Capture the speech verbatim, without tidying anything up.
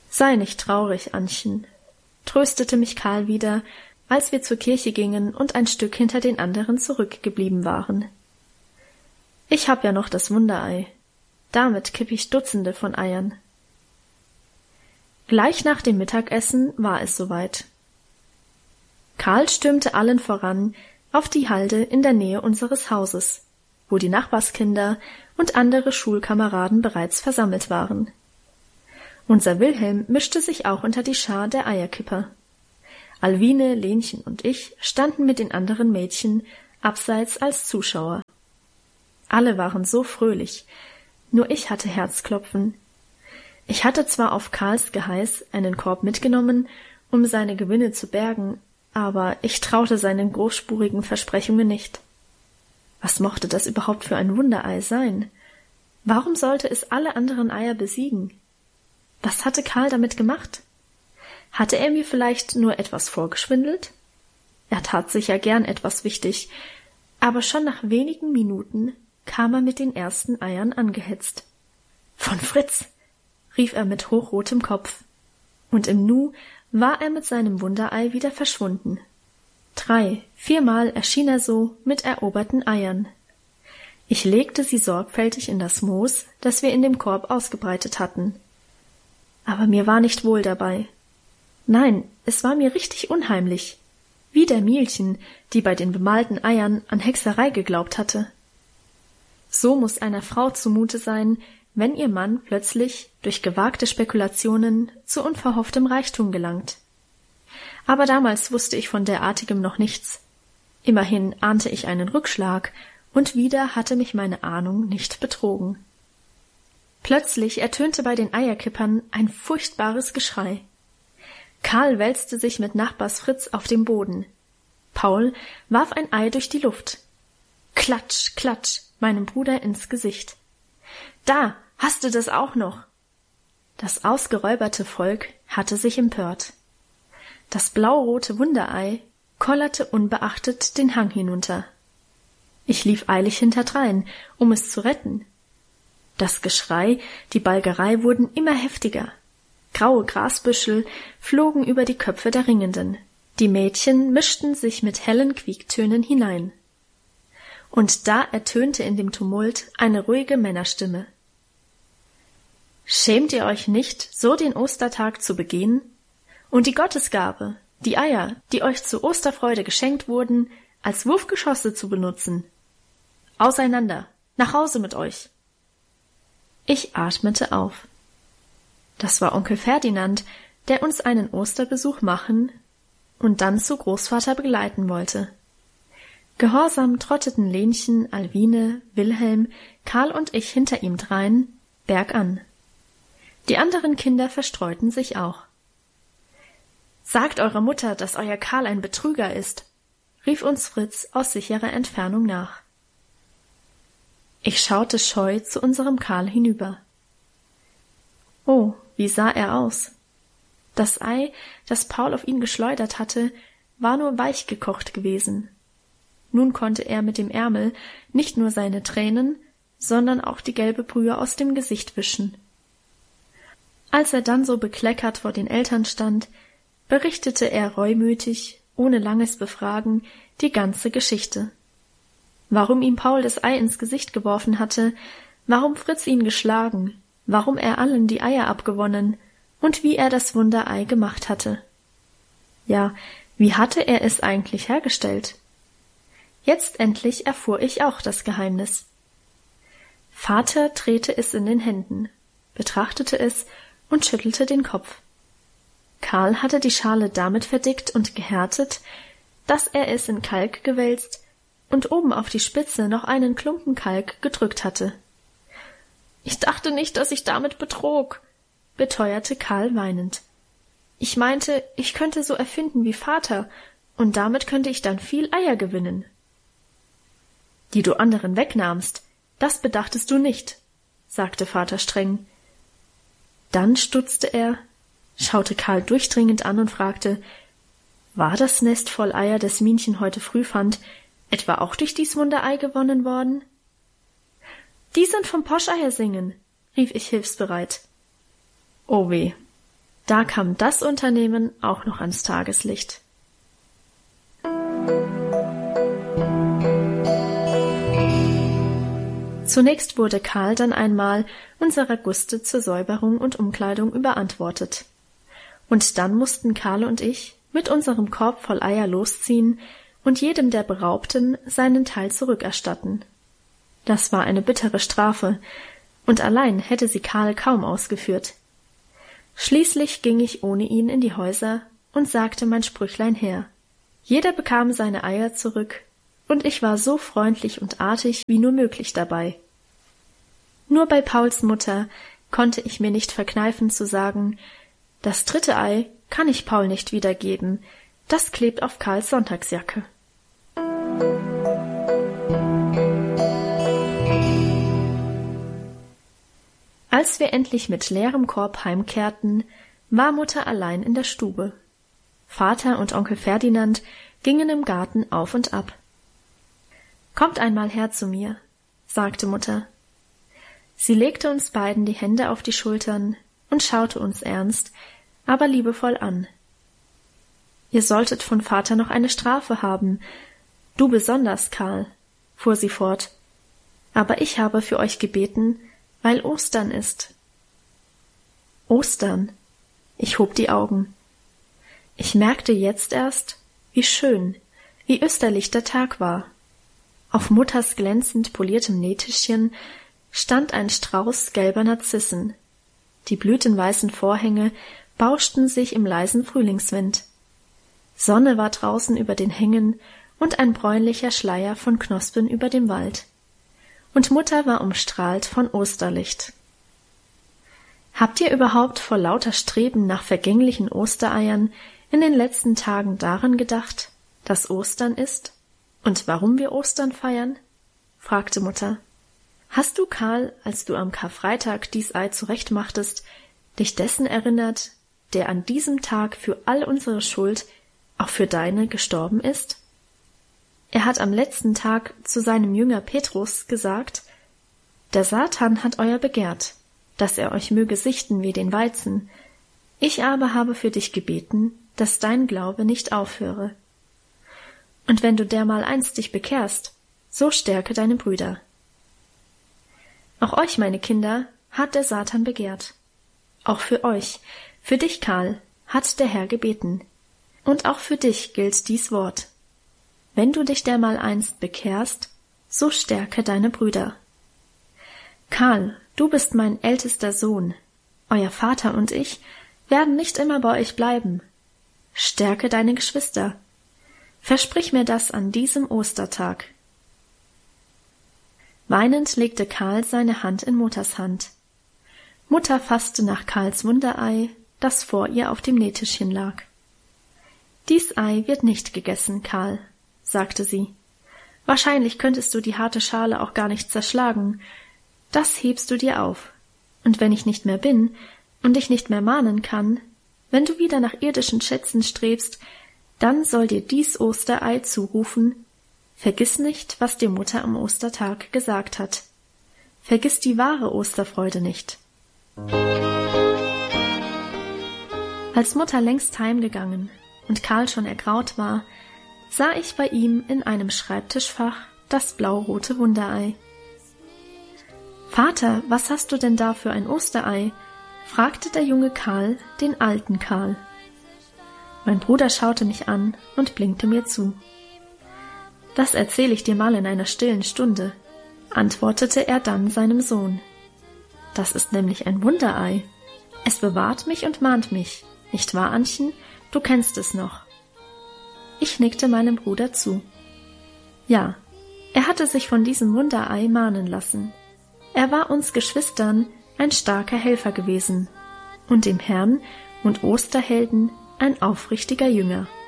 Sei nicht traurig, Annchen, tröstete mich Karl wieder, als wir zur Kirche gingen und ein Stück hinter den anderen zurückgeblieben waren. Ich hab ja noch das Wunderei. Damit kipp ich Dutzende von Eiern. Gleich nach dem Mittagessen war es soweit. Karl stürmte allen voran auf die Halde in der Nähe unseres Hauses, wo die Nachbarskinder und andere Schulkameraden bereits versammelt waren. Unser Wilhelm mischte sich auch unter die Schar der Eierkipper. Alwine, Lenchen und ich standen mit den anderen Mädchen abseits als Zuschauer. Alle waren so fröhlich, nur ich hatte Herzklopfen. Ich hatte zwar auf Karls Geheiß einen Korb mitgenommen, um seine Gewinne zu bergen, aber ich traute seinen großspurigen Versprechungen nicht. Was mochte das überhaupt für ein Wunderei sein? Warum sollte es alle anderen Eier besiegen? Was hatte Karl damit gemacht? Hatte er mir vielleicht nur etwas vorgeschwindelt? Er tat sicher gern etwas wichtig, aber schon nach wenigen Minuten kam er mit den ersten Eiern angehetzt. »Von Fritz«, rief er mit hochrotem Kopf, und im Nu war er mit seinem Wunderei wieder verschwunden. Drei, viermal erschien er so mit eroberten Eiern. Ich legte sie sorgfältig in das Moos, das wir in dem Korb ausgebreitet hatten. Aber mir war nicht wohl dabei. Nein, es war mir richtig unheimlich, wie der Mielchen, die bei den bemalten Eiern an Hexerei geglaubt hatte. So muß einer Frau zumute sein, wenn ihr Mann plötzlich durch gewagte Spekulationen zu unverhofftem Reichtum gelangt. Aber damals wusste ich von derartigem noch nichts. Immerhin ahnte ich einen Rückschlag, und wieder hatte mich meine Ahnung nicht betrogen. Plötzlich ertönte bei den Eierkippern ein furchtbares Geschrei. Karl wälzte sich mit Nachbars Fritz auf dem Boden. Paul warf ein Ei durch die Luft. Klatsch, klatsch, meinem Bruder ins Gesicht. »Da, hast du das auch noch?« Das ausgeräuberte Volk hatte sich empört. Das blaurote Wunderei kollerte unbeachtet den Hang hinunter. Ich lief eilig hinterdrein, um es zu retten. Das Geschrei, die Balgerei wurden immer heftiger. Graue Grasbüschel flogen über die Köpfe der Ringenden. Die Mädchen mischten sich mit hellen Quiektönen hinein. Und da ertönte in dem Tumult eine ruhige Männerstimme. »Schämt ihr euch nicht, so den Ostertag zu begehen? Und die Gottesgabe, die Eier, die euch zur Osterfreude geschenkt wurden, als Wurfgeschosse zu benutzen? Auseinander, nach Hause mit euch!« Ich atmete auf. Das war Onkel Ferdinand, der uns einen Osterbesuch machen und dann zu Großvater begleiten wollte. Gehorsam trotteten Lenchen, Alwine, Wilhelm, Karl und ich hinter ihm drein, bergan. Die anderen Kinder verstreuten sich auch. »Sagt eurer Mutter, dass euer Karl ein Betrüger ist«, rief uns Fritz aus sicherer Entfernung nach. Ich schaute scheu zu unserem Karl hinüber. Oh, wie sah er aus? Das Ei, das Paul auf ihn geschleudert hatte, war nur weich gekocht gewesen. Nun konnte er mit dem Ärmel nicht nur seine Tränen, sondern auch die gelbe Brühe aus dem Gesicht wischen. Als er dann so bekleckert vor den Eltern stand, berichtete er reumütig, ohne langes Befragen, die ganze Geschichte. Warum ihm Paul das Ei ins Gesicht geworfen hatte, warum Fritz ihn geschlagen, warum er allen die Eier abgewonnen und wie er das Wunderei gemacht hatte. Ja, wie hatte er es eigentlich hergestellt? Jetzt endlich erfuhr ich auch das Geheimnis. Vater drehte es in den Händen, betrachtete es und schüttelte den Kopf. Karl hatte die Schale damit verdickt und gehärtet, dass er es in Kalk gewälzt und oben auf die Spitze noch einen Klumpen Kalk gedrückt hatte. »Ich dachte nicht, dass ich damit betrog«, beteuerte Karl weinend. »Ich meinte, ich könnte so erfinden wie Vater, und damit könnte ich dann viel Eier gewinnen.« »Die du anderen wegnahmst, das bedachtest du nicht«, sagte Vater streng. Dann stutzte er, schaute Karl durchdringend an und fragte, war das Nest voll Eier, das Minchen heute früh fand, etwa auch durch dies Wunderei gewonnen worden? »Die sind vom Poscheiersingen«, rief ich hilfsbereit. »Oh weh, Da kam das Unternehmen auch noch ans Tageslicht. Zunächst wurde Karl dann einmal unserer Guste zur Säuberung und Umkleidung überantwortet. Und dann mussten Karl und ich mit unserem Korb voll Eier losziehen und jedem der Beraubten seinen Teil zurückerstatten. Das war eine bittere Strafe, und allein hätte sie Karl kaum ausgeführt. Schließlich ging ich ohne ihn in die Häuser und sagte mein Sprüchlein her. Jeder bekam seine Eier zurück, und ich war so freundlich und artig wie nur möglich dabei. Nur bei Pauls Mutter konnte ich mir nicht verkneifen zu sagen, das dritte Ei kann ich Paul nicht wiedergeben, das klebt auf Karls Sonntagsjacke. Als wir endlich mit leerem Korb heimkehrten, war Mutter allein in der Stube. Vater und Onkel Ferdinand gingen im Garten auf und ab. »Kommt einmal her zu mir«, sagte Mutter. Sie legte uns beiden die Hände auf die Schultern und schaute uns ernst, aber liebevoll an. »Ihr solltet von Vater noch eine Strafe haben, du besonders, Karl«, fuhr sie fort, »aber ich habe für euch gebeten, weil Ostern ist.« »Ostern«, ich hob die Augen. Ich merkte jetzt erst, wie schön, wie österlich der Tag war. Auf Mutters glänzend poliertem Nähtischchen stand ein Strauß gelber Narzissen. Die blütenweißen Vorhänge bauschten sich im leisen Frühlingswind. Sonne war draußen über den Hängen und ein bräunlicher Schleier von Knospen über dem Wald. Und Mutter war umstrahlt von Osterlicht. »Habt ihr überhaupt vor lauter Streben nach vergänglichen Ostereiern in den letzten Tagen daran gedacht, dass Ostern ist und warum wir Ostern feiern?« fragte Mutter. »Hast du, Karl, als du am Karfreitag dies Ei zurechtmachtest, dich dessen erinnert, der an diesem Tag für all unsere Schuld, auch für deine, gestorben ist? Er hat am letzten Tag zu seinem Jünger Petrus gesagt, der Satan hat euer begehrt, dass er euch möge sichten wie den Weizen. Ich aber habe für dich gebeten, dass dein Glaube nicht aufhöre. Und wenn du dermaleinst dich bekehrst, so stärke deine Brüder. Auch euch, meine Kinder, hat der Satan begehrt. Auch für euch, für dich, Karl, hat der Herr gebeten. Und auch für dich gilt dies Wort. Wenn du dich dermaleinst bekehrst, so stärke deine Brüder. Karl, du bist mein ältester Sohn. Euer Vater und ich werden nicht immer bei euch bleiben. Stärke deine Geschwister. Versprich mir das an diesem Ostertag.« Weinend legte Karl seine Hand in Mutters Hand. Mutter fasste nach Karls Wunderei, das vor ihr auf dem Nähtischchen lag. »Dies Ei wird nicht gegessen, Karl«, sagte sie. »Wahrscheinlich könntest du die harte Schale auch gar nicht zerschlagen. Das hebst du dir auf. Und wenn ich nicht mehr bin und dich nicht mehr mahnen kann, wenn du wieder nach irdischen Schätzen strebst, dann soll dir dies Osterei zurufen: Vergiss nicht, was dir Mutter am Ostertag gesagt hat. Vergiss die wahre Osterfreude nicht.« Als Mutter längst heimgegangen und Karl schon ergraut war, sah ich bei ihm in einem Schreibtischfach das blau-rote Wunderei. »Vater, was hast du denn da für ein Osterei?« fragte der junge Karl den alten Karl. Mein Bruder schaute mich an und blinkte mir zu. »Das erzähle ich dir mal in einer stillen Stunde«, antwortete er dann seinem Sohn. »Das ist nämlich ein Wunderei. Es bewahrt mich und mahnt mich, nicht wahr, Annchen? Du kennst es noch.« Ich nickte meinem Bruder zu. Ja, er hatte sich von diesem Wunderei mahnen lassen. Er war uns Geschwistern ein starker Helfer gewesen und dem Herrn und Osterhelden ein aufrichtiger Jünger.